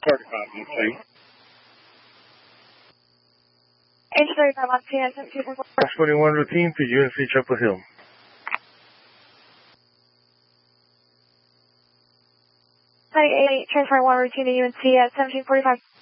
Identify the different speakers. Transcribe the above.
Speaker 1: H35 on TS 1744.
Speaker 2: 21 routine to UNC Chapel Hill.
Speaker 1: Site 88, transfer 1 routine to UNC at 1745.